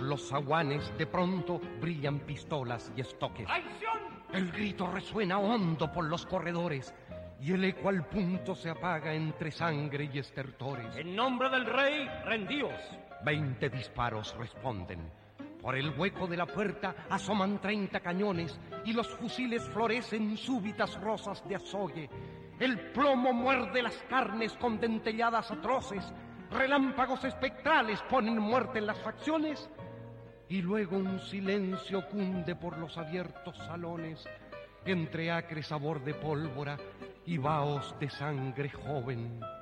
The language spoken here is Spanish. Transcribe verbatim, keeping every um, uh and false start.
los zaguanes de pronto brillan pistolas y estoques. ¡Traición! El grito resuena hondo por los corredores y el eco al punto se apaga entre sangre y estertores. En nombre del rey, rendíos. Veinte disparos responden. Por el hueco de la puerta asoman treinta cañones y los fusiles florecen súbitas rosas de azogue. El plomo muerde las carnes con dentelladas atroces. Relámpagos espectrales ponen muerte en las facciones. Y luego un silencio cunde por los abiertos salones, entre acre sabor de pólvora y vaos de sangre joven.